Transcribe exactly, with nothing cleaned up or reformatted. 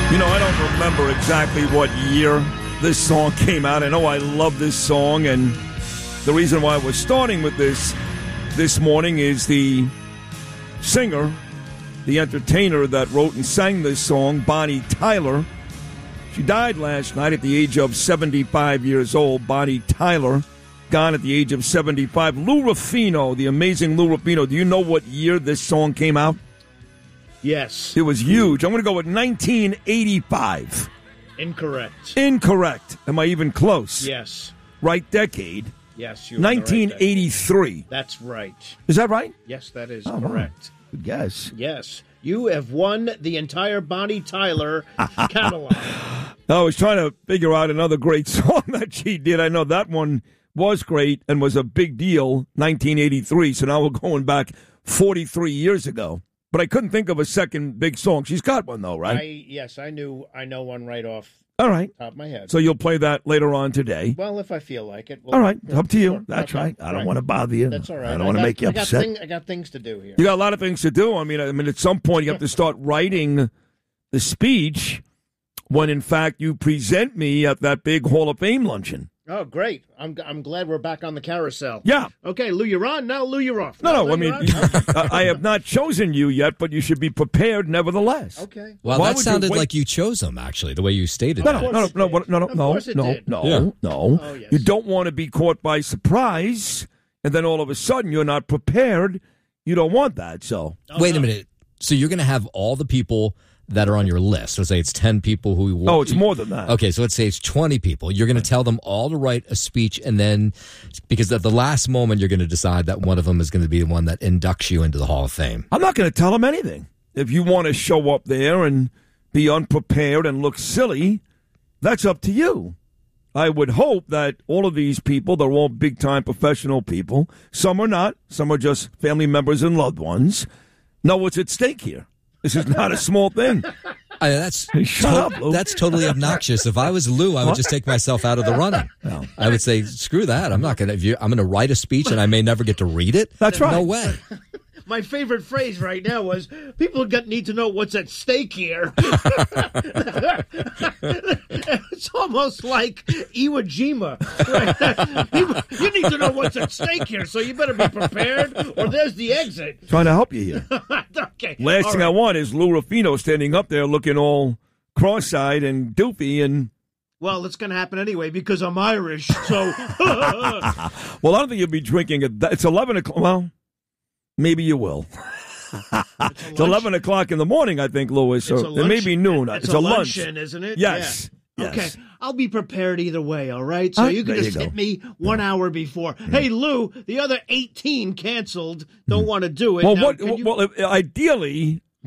You know, I don't remember exactly what year this song came out. I know I love this song, and the reason why we're starting with this this morning is the singer, the entertainer that wrote and sang this song, Bonnie Tyler. She died last night at the age of seventy-five years old. Bonnie Tyler, gone at the age of seventy-five. Lou Ruffino, the amazing Lou Ruffino. Do you know what year this song came out? Yes. It was huge. I'm going to go with nineteen eighty-five. Incorrect. Incorrect. Am I even close? Yes. Right decade. Yes. You nineteen eighty-three. Right. That's right. Is that right? Yes, that is oh, correct. Wow. Good guess. Yes. You have won the entire Bonnie Tyler catalog. I was trying to figure out another great song that she did. I know that one was great and was a big deal, nineteen eighty-three. So now we're going back forty-three years ago. But I couldn't think of a second big song. She's got one, though, right? I, yes, I knew. I know one right off All right. the top of my head. So you'll play that later on today? Well, if I feel like it. We'll, all right. we'll, up to you. Sure. That's okay. right. I don't right. want to bother you. That's all right. I don't want to make you I got upset. Thing, I got things to do here. You got a lot of things to do. I mean, I mean, at some point you have to start writing the speech when, in fact, you present me at that big Hall of Fame luncheon. Oh, great. I'm I'm glad we're back on the carousel. Yeah. Okay, Lou, you're on. Now, Lou, you're off. No, now, no, I mean, I have not chosen you yet, but you should be prepared nevertheless. Okay. Well, Why that sounded you like you chose him, actually, the way you stated no, that. no, no, no, no, no, no, Of no, course it no, did. no, Yeah. no. Oh, yes. You don't want to be caught by surprise, and then all of a sudden you're not prepared. You don't want that, so. Oh, Wait no. a minute. So you're going to have all the people that are on your list. Let's say it's ten people who... Oh, it's more than that. Okay, so let's say it's twenty people. You're going to tell them all to write a speech, and then, because at the last moment, you're going to decide that one of them is going to be the one that inducts you into the Hall of Fame. I'm not going to tell them anything. If you want to show up there and be unprepared and look silly, that's up to you. I would hope that all of these people, they're all big-time professional people. Some are not. Some are just family members and loved ones. Know what's at stake here. This is not a small thing. I, that's Shut up, Lou. That's totally obnoxious. If I was Lou, I would just take myself out of the running. No. I would say, screw that. I'm not going to. I'm going to write a speech, and I may never get to read it. That's right. No way. My favorite phrase right now was, people got, need to know what's at stake here. It's almost like Iwo Jima. Right? You need to know what's at stake here, so you better be prepared, or there's the exit. Trying to help you here. Okay. Last All thing right. I want is Lou Ruffino standing up there looking all cross-eyed and doofy and... Well, it's going to happen anyway because I'm Irish, so... Well, I don't think you'll be drinking at... It's eleven o'clock. Well, maybe you will. It's, it's eleven o'clock in the morning, I think, Louis. So It's a it may lunch- be noon. It's, It's, a, a lunch. luncheon, isn't it? Yes. Yeah. Yes. Okay. I'll be prepared either way, all right? So Uh, you can there just you go. hit me one hour before. Hey, Lou, the other eighteen canceled. Don't want to do it. Well, Now, what, can you- well, if, ideally,